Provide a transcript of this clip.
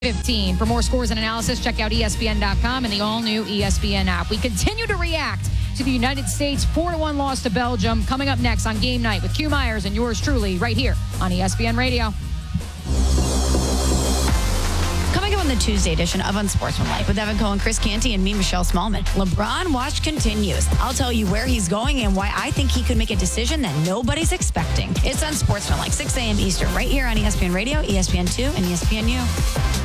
15. For more scores and analysis, check out ESPN.com and the all-new ESPN app. We continue to react to the United States 4-1 loss to Belgium. Coming up next on Game Night with Q Myers and yours truly right here on ESPN Radio. Coming up on the Tuesday edition of Unsportsmanlike with Evan Cohen, Chris Canty, and me, Michelle Smallman. LeBron watch continues. I'll tell you where he's going and why I think he could make a decision that nobody's expecting. It's Unsportsmanlike, 6 a.m. Eastern, right here on ESPN Radio, ESPN2, and ESPNU.